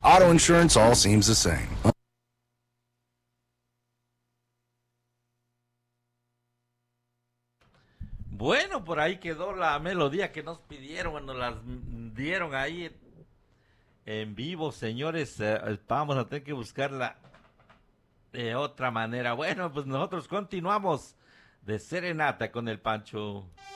Auto insurance all seems the same. Bueno, por ahí quedó la melodía que nos pidieron, nos las dieron ahí en vivo, señores. Vamos a tener que buscarla de otra manera. Bueno, pues nosotros continuamos de serenata con el Pancho.